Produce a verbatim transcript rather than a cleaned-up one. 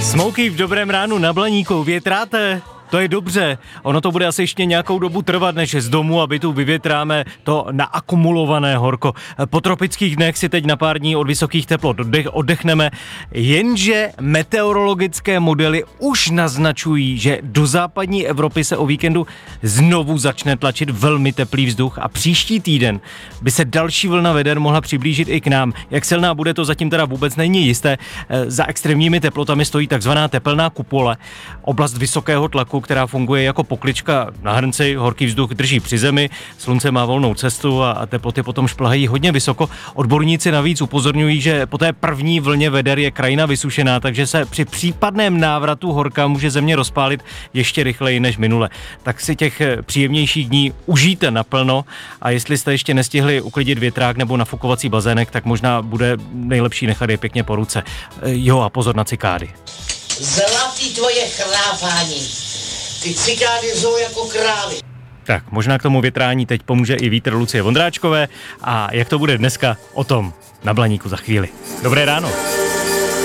Smouky v dobrém ránu na Blaníku, větráte? To je dobře, ono to bude asi ještě nějakou dobu trvat, než z domu a bytu vyvětráme to naakumulované horko. Po tropických dnech si teď na pár dní od vysokých teplot oddech, oddechneme, jenže meteorologické modely už naznačují, že do západní Evropy se o víkendu znovu začne tlačit velmi teplý vzduch a příští týden by se další vlna veder mohla přiblížit i k nám. Jak silná bude, to zatím teda vůbec není jisté. Za extrémními teplotami stojí takzvaná tepelná kupole, oblast vysokého tlaku, která funguje jako poklička na hrnci, horký vzduch drží při zemi, slunce má volnou cestu a, a teploty potom šplhají hodně vysoko. Odborníci navíc upozorňují, že po té první vlně veder je krajina vysušená, takže se při případném návratu horka může země rozpálit ještě rychleji než minule. Tak si těch příjemnějších dní užijte naplno a jestli jste ještě nestihli uklidit větrák nebo nafukovací bazének, tak možná bude nejlepší nechat je pěkně po ruce. Jo a pozor na cikády. Zlatý tvoje chrápání. Ty cikády jsou jako krávy. Tak, možná k tomu větrání teď pomůže i vítr Lucie Vondráčkové a jak to bude dneska, o tom na Blaníku za chvíli. Dobré ráno.